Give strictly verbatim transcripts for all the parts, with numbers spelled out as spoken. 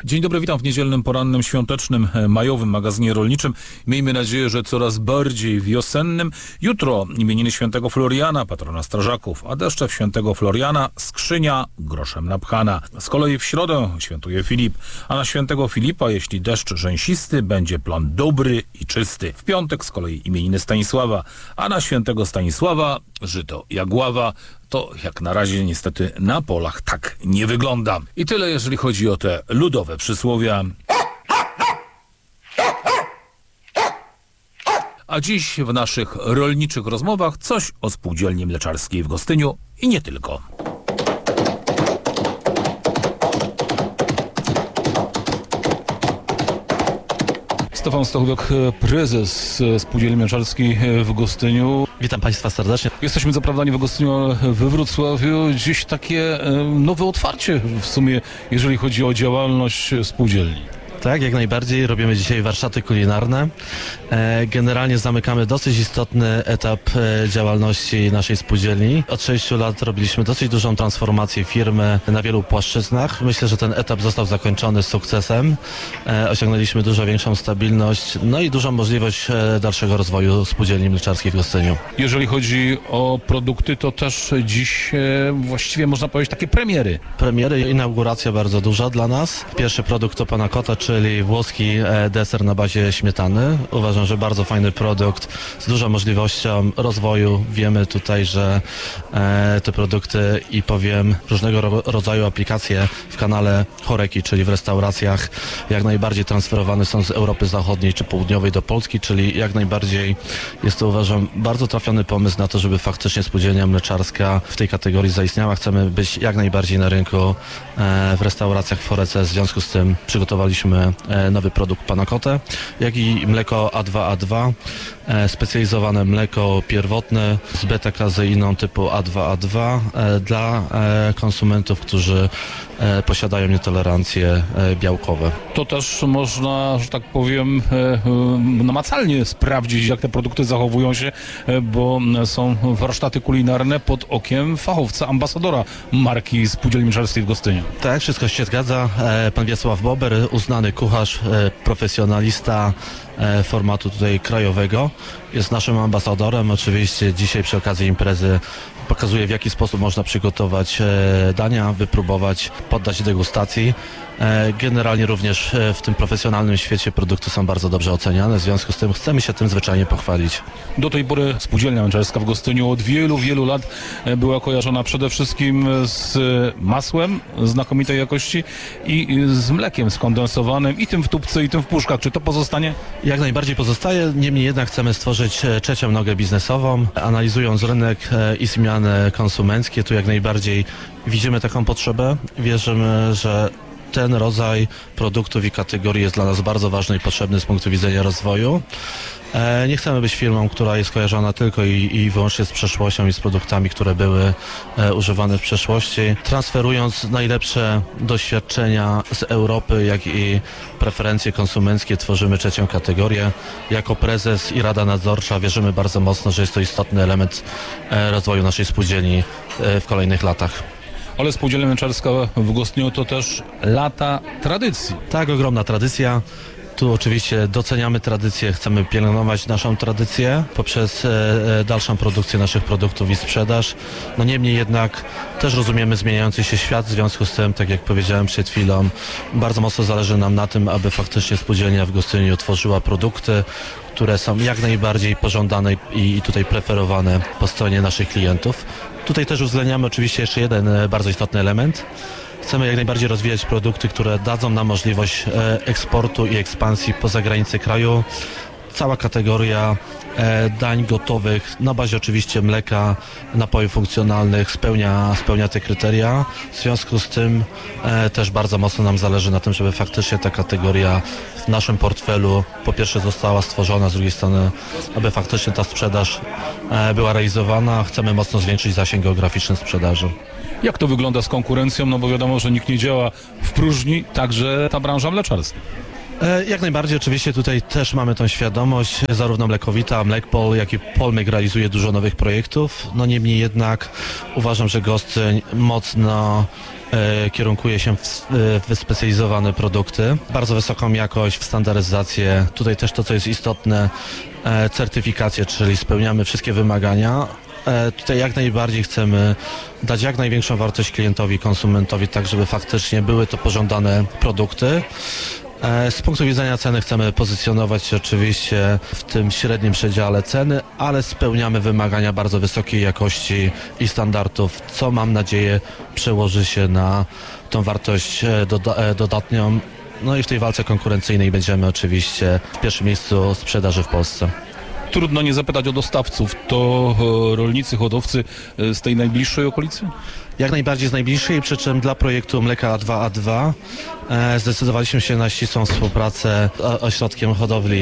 Dzień dobry, witam w niedzielnym, porannym, świątecznym, majowym magazynie rolniczym. Miejmy nadzieję, że coraz bardziej wiosennym. Jutro imieniny świętego Floriana, patrona strażaków, a deszczew świętego Floriana, skrzynia groszem napchana. Z kolei w środę świętuje Filip, a na świętego Filipa, jeśli deszcz rzęsisty, będzie plon dobry i czysty. W piątek z kolei imieniny Stanisława, a na świętego Stanisława żyto jagława. To jak na razie niestety na polach tak nie wygląda. I tyle, jeżeli chodzi o te ludowe przysłowia. A dziś w naszych rolniczych rozmowach coś o spółdzielni mleczarskiej w Gostyniu i nie tylko. Stefan Stachowiak, prezes Spółdzielni Mleczarskiej w Gostyniu. Witam Państwa serdecznie. Jesteśmy co prawda nie w Gostyniu, ale we Wrocławiu. Dziś takie nowe otwarcie w sumie, jeżeli chodzi o działalność spółdzielni. Tak, jak najbardziej. Robimy dzisiaj warsztaty kulinarne. Generalnie zamykamy dosyć istotny etap działalności naszej spółdzielni. Od sześciu lat robiliśmy dosyć dużą transformację firmy na wielu płaszczyznach. Myślę, że ten etap został zakończony z sukcesem. Osiągnęliśmy dużo większą stabilność, no i dużą możliwość dalszego rozwoju spółdzielni mleczarskiej w Gostyniu. Jeżeli chodzi o produkty, to też dziś właściwie można powiedzieć takie premiery. Premiery, inauguracja bardzo duża dla nas. Pierwszy produkt to panna cotta, czyli włoski deser na bazie śmietany. Uważam, że bardzo fajny produkt z dużą możliwością rozwoju. Wiemy tutaj, że e, te produkty i powiem różnego ro rodzaju aplikacje w kanale Choreki, czyli w restauracjach, jak najbardziej transferowane są z Europy Zachodniej czy Południowej do Polski, czyli jak najbardziej jest to, uważam, bardzo trafiony pomysł na to, żeby faktycznie spółdzielnia mleczarska w tej kategorii zaistniała. Chcemy być jak najbardziej na rynku e, w restauracjach w Chorece. W związku z tym przygotowaliśmy nowy produkt panna cottę, jak i mleko A dwa A dwa, specjalizowane mleko pierwotne z beta-kazeiną typu A dwa A dwa dla konsumentów, którzy posiadają nietolerancje białkowe. To też można, że tak powiem, namacalnie sprawdzić, jak te produkty zachowują się, bo są warsztaty kulinarne pod okiem fachowca, ambasadora marki Spółdzielni Mleczarskiej w Gostyniu. Tak, wszystko się zgadza. Pan Wiesław Bober, uznany kucharz, profesjonalista formatu tutaj krajowego, jest naszym ambasadorem. Oczywiście dzisiaj przy okazji imprezy pokazuje, w jaki sposób można przygotować dania, wypróbować, poddać degustacji. Generalnie również w tym profesjonalnym świecie produkty są bardzo dobrze oceniane, w związku z tym chcemy się tym zwyczajnie pochwalić. Do tej pory Spółdzielnia Mleczarska w Gostyniu od wielu, wielu lat była kojarzona przede wszystkim z masłem znakomitej jakości i z mlekiem skondensowanym, i tym w tubce, i tym w puszkach. Czy to pozostanie? Jak najbardziej pozostaje, niemniej jednak chcemy stworzyć trzecią nogę biznesową. Analizując rynek i zmiany konsumenckie, tu jak najbardziej widzimy taką potrzebę. Wierzymy, że ten rodzaj produktów i kategorii jest dla nas bardzo ważny i potrzebny z punktu widzenia rozwoju. Nie chcemy być firmą, która jest kojarzona tylko i, i wyłącznie z przeszłością i z produktami, które były e, używane w przeszłości. Transferując najlepsze doświadczenia z Europy, jak i preferencje konsumenckie, tworzymy trzecią kategorię. Jako prezes i Rada Nadzorcza wierzymy bardzo mocno, że jest to istotny element e, rozwoju naszej spółdzielni e, w kolejnych latach. Ale Spółdzielnia Mleczarska w Gostyniu to też lata tradycji. Tak, ogromna tradycja. Tu oczywiście doceniamy tradycję, chcemy pielęgnować naszą tradycję poprzez e, dalszą produkcję naszych produktów i sprzedaż. No niemniej jednak też rozumiemy zmieniający się świat, w związku z tym, tak jak powiedziałem przed chwilą, bardzo mocno zależy nam na tym, aby faktycznie spółdzielnia w Gostyniu tworzyła produkty, które są jak najbardziej pożądane i tutaj preferowane po stronie naszych klientów. Tutaj też uwzględniamy oczywiście jeszcze jeden bardzo istotny element. Chcemy jak najbardziej rozwijać produkty, które dadzą nam możliwość eksportu i ekspansji poza granice kraju. Cała kategoria dań gotowych na bazie oczywiście mleka, napojów funkcjonalnych spełnia, spełnia te kryteria. W związku z tym też bardzo mocno nam zależy na tym, żeby faktycznie ta kategoria w naszym portfelu po pierwsze została stworzona, z drugiej strony, aby faktycznie ta sprzedaż była realizowana. Chcemy mocno zwiększyć zasięg geograficzny sprzedaży. Jak to wygląda z konkurencją? No bo wiadomo, że nikt nie działa w próżni, także ta branża mleczarska. E, Jak najbardziej, oczywiście tutaj też mamy tą świadomość, zarówno Mlekowita, Mlekpol, jak i Polmek realizuje dużo nowych projektów. No niemniej jednak uważam, że Gostyń mocno e, kierunkuje się w, s- w wyspecjalizowane produkty, bardzo wysoką jakość, w standaryzację. Tutaj też to, co jest istotne, e, certyfikację, czyli spełniamy wszystkie wymagania. E, Tutaj jak najbardziej chcemy dać jak największą wartość klientowi, konsumentowi, tak żeby faktycznie były to pożądane produkty. E, Z punktu widzenia ceny chcemy pozycjonować się oczywiście w tym średnim przedziale ceny, ale spełniamy wymagania bardzo wysokiej jakości i standardów, co mam nadzieję przełoży się na tą wartość e, doda- e, dodatnią. No i w tej walce konkurencyjnej będziemy oczywiście w pierwszym miejscu sprzedaży w Polsce. Trudno nie zapytać o dostawców. To e, rolnicy, hodowcy e, z tej najbliższej okolicy? Jak najbardziej z najbliższej, przy czym dla projektu Mleka A dwa A dwa e, zdecydowaliśmy się na ścisłą współpracę z o- ośrodkiem hodowli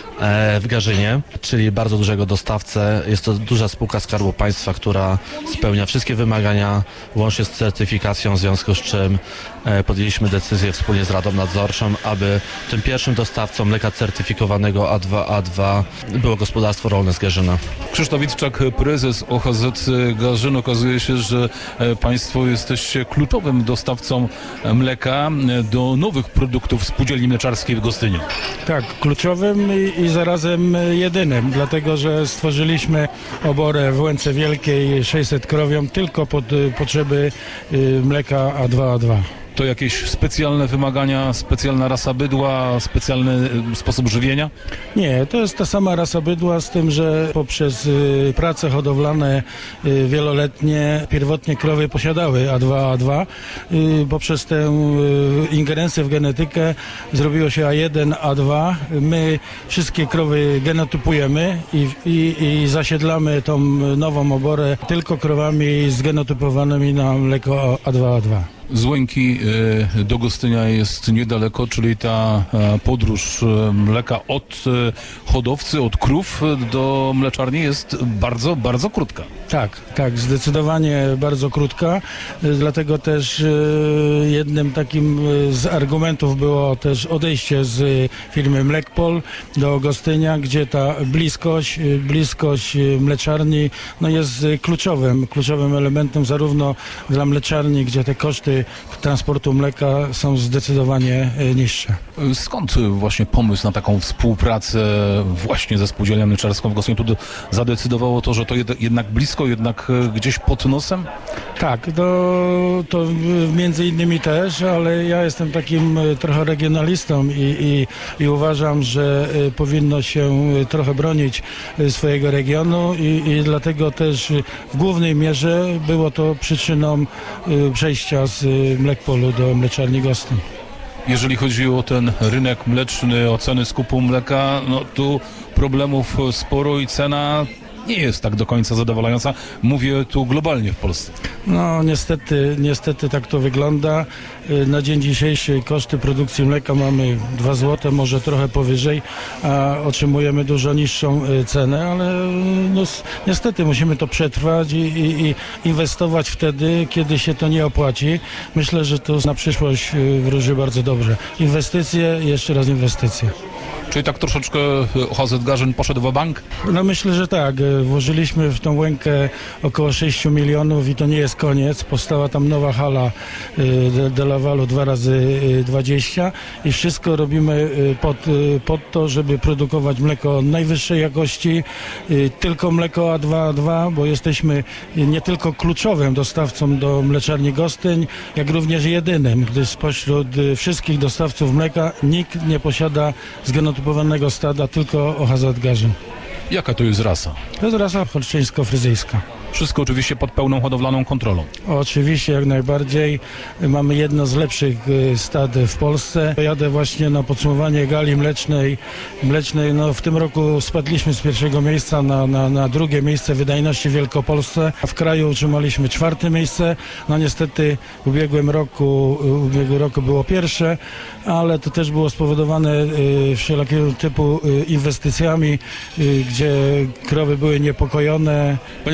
e, w Garzynie, czyli bardzo dużego dostawcę. Jest to duża spółka Skarbu Państwa, która spełnia wszystkie wymagania, łącznie z certyfikacją, w związku z czym e, podjęliśmy decyzję wspólnie z Radą Nadzorczą, aby tym pierwszym dostawcą mleka certyfikowanego A dwa A dwa było gospodarstwo rolne z Garzyna. Krzysztof Witczak, prezes O H Z Garzyn. Okazuje się, że e, Państwo jesteście kluczowym dostawcą e, mleka e, do nowych produktów spółdzielni mleczarskiej w Gostyniu. Tak, kluczowym i, i zarazem jedynym, dlatego że stworzyliśmy oborę w Łęce Wielkiej sześćset krowią tylko pod y, potrzeby y, mleka A dwa A dwa. To jakieś specjalne wymagania, specjalna rasa bydła, specjalny e, sposób żywienia? Nie, to jest ta sama rasa bydła, z tym, że poprzez y, prace hodowlane y, wieloletnie pierwotnie krowy posiadały A dwa A dwa. Y, poprzez tę y, ingerencję w genetykę zrobiło się A jeden A dwa. My wszystkie krowy genotypujemy i, i, i zasiedlamy tą nową oborę tylko krowami zgenotypowanymi na mleko A dwa A dwa. Z Łęki e, do Gostynia jest niedaleko, czyli ta e, podróż e, mleka od e, hodowcy, od krów e, do mleczarni jest bardzo, bardzo krótka. Tak, tak, zdecydowanie bardzo krótka, y, dlatego też y, jednym takim y, z argumentów było też odejście z y, firmy Mlekpol do Gostynia, gdzie ta bliskość, y, bliskość y, mleczarni no jest y, kluczowym, kluczowym elementem zarówno dla mleczarni, gdzie te koszty transportu mleka są zdecydowanie y, niższe. E, Skąd e, właśnie pomysł na taką współpracę właśnie ze spółdzielnią mleczarską w Gostyniu? Tu zadecydowało to, że to jed, jednak blisko, jednak e, gdzieś pod nosem? Tak, to, to między innymi też, ale ja jestem takim e, trochę regionalistą i, i, i uważam, że e, powinno się e, trochę bronić e, swojego regionu i, i dlatego też e, w głównej mierze było to przyczyną e, przejścia z e, Mlekpolu do mleczarni Gostyń. Jeżeli chodzi o ten rynek mleczny, o ceny skupu mleka, no tu problemów sporo i cena nie jest tak do końca zadowalająca. Mówię tu globalnie w Polsce. No niestety, niestety tak to wygląda. Y, Na dzień dzisiejszy koszty produkcji mleka mamy dwa złote, może trochę powyżej, a otrzymujemy dużo niższą y, cenę, ale y, no, s- niestety musimy to przetrwać i, i, i inwestować wtedy, kiedy się to nie opłaci. Myślę, że to na przyszłość y, wróży bardzo dobrze. Inwestycje, jeszcze raz inwestycje. Czyli tak troszeczkę O H Z Garzyn poszedł w bank? No myślę, że tak. E, Włożyliśmy w tą Łękę około sześć milionów i to nie jest koniec. Powstała tam nowa hala e, de, de Lavalu dwa razy dwadzieścia i wszystko robimy e, pod, e, pod to, żeby produkować mleko najwyższej jakości, e, tylko mleko A dwa A dwa, bo jesteśmy nie tylko kluczowym dostawcą do mleczarni Gostyń, jak również jedynym, gdyż spośród e, wszystkich dostawców mleka nikt nie posiada zgenotypowanego stada, tylko O H Z Garzyn. Jaka to jest rasa? To jest rasa holsztyńsko-fryzyjska. Wszystko oczywiście pod pełną hodowlaną kontrolą. Oczywiście, jak najbardziej. Mamy jedno z lepszych y, stad w Polsce. Jadę właśnie na podsumowanie gali mlecznej. mlecznej. No, w tym roku spadliśmy z pierwszego miejsca na, na, na drugie miejsce wydajności w Wielkopolsce. A w kraju utrzymaliśmy czwarte miejsce. No niestety w ubiegłym roku, w ubiegłym roku było pierwsze, ale to też było spowodowane y, wszelkiego typu y, inwestycjami, y, gdzie krowy były niepokojone. Panie prezesie, jak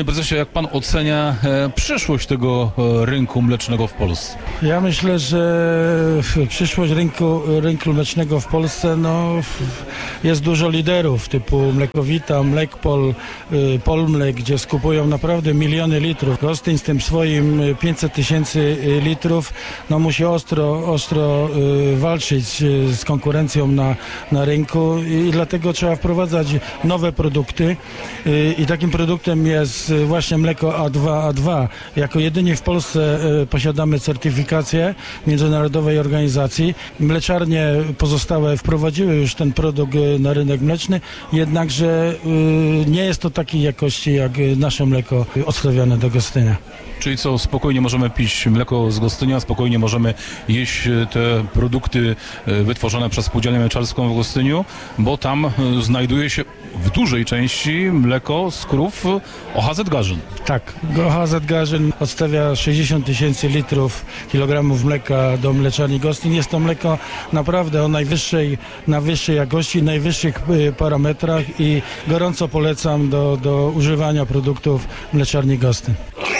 Jak pan ocenia e, przyszłość tego e, rynku mlecznego w Polsce? Ja myślę, że w- przyszłość rynku, rynku mlecznego w Polsce, no, w- jest dużo liderów typu Mlekowita, Mlekpol, y, Polmlek, gdzie skupują naprawdę miliony litrów. Gostyń z tym swoim y, pięćset tysięcy y, litrów, no, musi ostro, ostro y, walczyć y, z konkurencją na, na rynku i dlatego trzeba wprowadzać nowe produkty y, i takim produktem jest y, właśnie mleko A dwa A dwa. Jako jedyni w Polsce y, posiadamy certyfikację międzynarodowej organizacji. Mleczarnie pozostałe wprowadziły już ten produkt y, na rynek mleczny, jednakże y, nie jest to takiej jakości jak y, nasze mleko y, odstawiane do Gostynia. Czyli co, spokojnie możemy pić mleko z Gostynia, spokojnie możemy jeść e, te produkty e, wytworzone przez Spółdzielnię Mleczarską w Gostyniu, bo tam e, znajduje się w dużej części mleko z krów O H Z Garzyn. Tak, O H Z Garzyn odstawia sześćdziesiąt tysięcy litrów, kilogramów mleka do mleczarni Gostyń. Jest to mleko naprawdę o najwyższej, najwyższej jakości, najwyższych y, parametrach i gorąco polecam do, do używania produktów mleczarni Gostyń.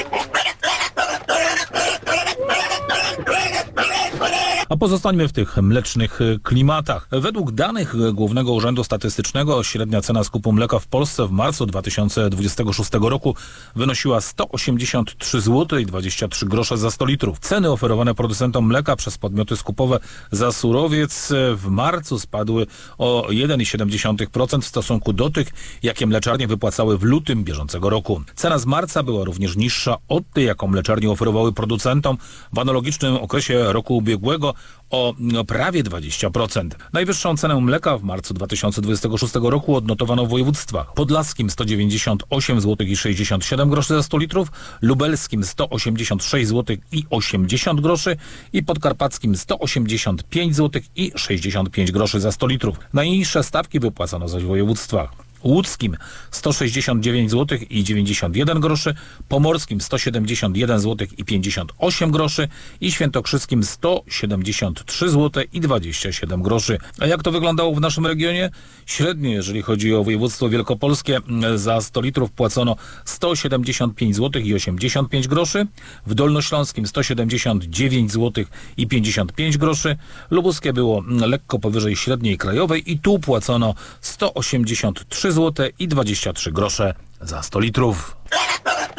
A pozostańmy w tych mlecznych e, klimatach. Według danych e, Głównego Urzędu Statystycznego średnia cena skupu mleka w Polsce w marcu dwa tysiące dwudziestego szóstego roku wynosiła sto osiemdziesiąt trzy złote i dwadzieścia trzy grosze za sto litrów. Ceny oferowane producentom mleka przez podmioty skupowe za surowiec e, w marcu spadły o jeden przecinek siedem procent w stosunku do tych, jakie mleczarnie wypłacały w lutym bieżącego roku. Cena z marca była również niższa od tej, jaką mleczarnie oferowały producentom w analogicznym okresie roku ubiegłego o no, prawie dwadzieścia procent. Najwyższą cenę mleka w marcu dwa tysiące dwudziestego szóstego roku odnotowano w województwach podlaskim sto dziewięćdziesiąt osiem złotych i sześćdziesiąt siedem groszy za sto litrów, lubelskim sto osiemdziesiąt sześć złotych i osiemdziesiąt groszy i podkarpackim sto osiemdziesiąt pięć złotych i sześćdziesiąt pięć groszy za sto litrów. Najniższe stawki wypłacano zaś w województwach łódzkim sto sześćdziesiąt dziewięć złotych i dziewięćdziesiąt jeden groszy, pomorskim sto siedemdziesiąt jeden złotych i pięćdziesiąt osiem groszy i świętokrzyskim sto siedemdziesiąt trzy złote i dwadzieścia siedem groszy. A jak to wyglądało w naszym regionie? Średnio, jeżeli chodzi o województwo wielkopolskie, za sto litrów płacono sto siedemdziesiąt pięć złotych i osiemdziesiąt pięć groszy, w dolnośląskim sto siedemdziesiąt dziewięć złotych i pięćdziesiąt pięć groszy, lubuskie było lekko powyżej średniej krajowej i tu płacono sto osiemdziesiąt trzy złote i dwadzieścia trzy grosze za sto litrów.